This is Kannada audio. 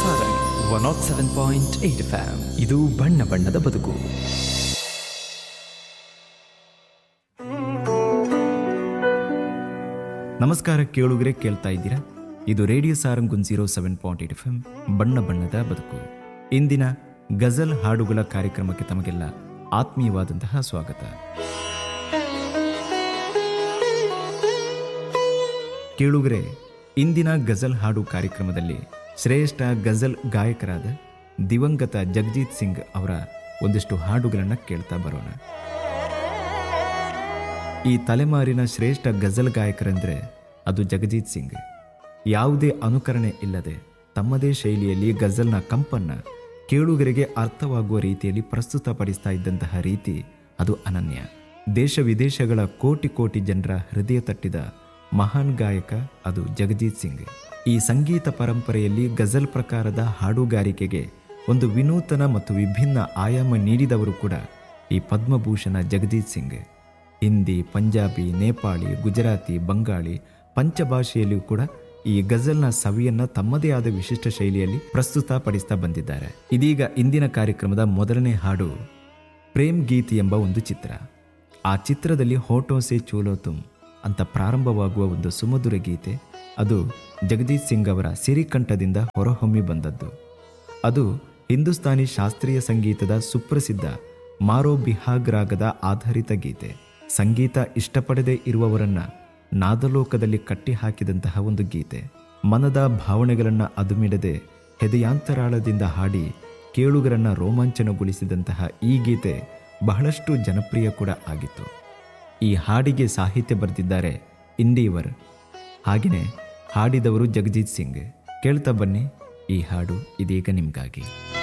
ಸಾರಂಗ್ 107.8 FM. ಇದು ಬಣ್ಣ ಬಣ್ಣದ ಬದುಕು. ನಮಸ್ಕಾರ ಕೇಳುಗರೆ, ಕೇಳ್ತಾ ಇದ್ದೀರಾ? ಇದು ರೇಡಿಯೋ ಸಾರಂಗ್ 107.8 FM ಬಣ್ಣ ಬಣ್ಣದ ಬದುಕು. ಇಂದಿನ ಗಜಲ್ ಹಾಡುಗಳ ಕಾರ್ಯಕ್ರಮಕ್ಕೆ ತಮಗೆಲ್ಲ ಆತ್ಮೀಯವಾದಂತಹ ಸ್ವಾಗತ. ಕೇಳುಗರೆ, ಇಂದಿನ ಗಜಲ್ ಹಾಡು ಕಾರ್ಯಕ್ರಮದಲ್ಲಿ ಶ್ರೇಷ್ಠ ಗಜಲ್ ಗಾಯಕರಾದ ದಿವಂಗತ ಜಗಜೀತ್ ಸಿಂಗ್ ಅವರ ಒಂದಿಷ್ಟು ಹಾಡುಗಳನ್ನು ಕೇಳ್ತಾ ಬರೋಣ. ಈ ತಲೆಮಾರಿನ ಶ್ರೇಷ್ಠ ಗಜಲ್ ಗಾಯಕರೆಂದರೆ ಅದು ಜಗಜೀತ್ ಸಿಂಗ್. ಯಾವುದೇ ಅನುಕರಣೆ ಇಲ್ಲದೆ ತಮ್ಮದೇ ಶೈಲಿಯಲ್ಲಿ ಗಜಲ್ನ ಕಂಪನ್ನ ಕೇಳುಗರಿಗೆ ಅರ್ಥವಾಗುವ ರೀತಿಯಲ್ಲಿ ಪ್ರಸ್ತುತಪಡಿಸ್ತಾ ಇದ್ದಂತಹ ರೀತಿ ಅದು ಅನನ್ಯ. ದೇಶ ವಿದೇಶಗಳ ಕೋಟಿ ಕೋಟಿ ಜನರ ಹೃದಯ ತಟ್ಟಿದ ಮಹಾನ್ ಗಾಯಕ ಅದು ಜಗಜೀತ್ ಸಿಂಗ್. ಈ ಸಂಗೀತ ಪರಂಪರೆಯಲ್ಲಿ ಗಜಲ್ ಪ್ರಕಾರದ ಹಾಡುಗಾರಿಕೆಗೆ ಒಂದು ವಿನೂತನ ಮತ್ತು ವಿಭಿನ್ನ ಆಯಾಮ ನೀಡಿದವರು ಕೂಡ ಈ ಪದ್ಮಭೂಷಣ ಜಗಜೀತ್ ಸಿಂಗ್. ಹಿಂದಿ, ಪಂಜಾಬಿ, ನೇಪಾಳಿ, ಗುಜರಾತಿ, ಬಂಗಾಳಿ ಪಂಚಭಾಷೆಯಲ್ಲಿಯೂ ಕೂಡ ಈ ಗಜಲ್ನ ಸವಿಯನ್ನ ತಮ್ಮದೇ ಆದ ವಿಶಿಷ್ಟ ಶೈಲಿಯಲ್ಲಿ ಪ್ರಸ್ತುತಪಡಿಸ್ತಾ ಬಂದಿದ್ದಾರೆ. ಇದೀಗ ಇಂದಿನ ಕಾರ್ಯಕ್ರಮದ ಮೊದಲನೇ ಹಾಡು ಪ್ರೇಮ್ ಗೀತ್ ಎಂಬ ಒಂದು ಚಿತ್ರ. ಆ ಚಿತ್ರದಲ್ಲಿ ಹೋಟೋ ಸೆ ಚೋಲೋ ತುಮ್ ಅಂತ ಪ್ರಾರಂಭವಾಗುವ ಒಂದು ಸುಮಧುರ ಗೀತೆ ಅದು ಜಗಜೀತ್ ಸಿಂಗ್ ಅವರ ಸಿರಿಕಂಠದಿಂದ ಹೊರಹೊಮ್ಮಿ ಬಂದದ್ದು. ಅದು ಹಿಂದೂಸ್ತಾನಿ ಶಾಸ್ತ್ರೀಯ ಸಂಗೀತದ ಸುಪ್ರಸಿದ್ಧ ಮಾರೋ ಬಿಹಾಗ್ ರಾಗದ ಆಧಾರಿತ ಗೀತೆ. ಸಂಗೀತ ಇಷ್ಟಪಡದೇ ಇರುವವರನ್ನ ನಾದಲೋಕದಲ್ಲಿ ಕಟ್ಟಿ ಹಾಕಿದಂತಹ ಒಂದು ಗೀತೆ. ಮನದ ಭಾವನೆಗಳನ್ನು ಅದುಮಿಡದೆ ಹೃದಯಾಂತರಾಳದಿಂದ ಹಾಡಿ ಕೇಳುಗರನ್ನ ರೋಮಾಂಚನಗೊಳಿಸಿದಂತಹ ಈ ಗೀತೆ ಬಹಳಷ್ಟು ಜನಪ್ರಿಯ ಕೂಡ ಆಗಿತ್ತು. ಈ ಹಾಡಿಗೆ ಸಾಹಿತ್ಯ ಬರೆದಿದ್ದಾರೆ ಇಂದಿವರ್, ಹಾಗೆಯೇ ಹಾಡಿದವರು ಜಗಜೀತ್ ಸಿಂಗ್. ಕೇಳ್ತಾ ಬನ್ನಿ, ಈ ಹಾಡು ಇದೀಗ ನಿಮಗಾಗಿ.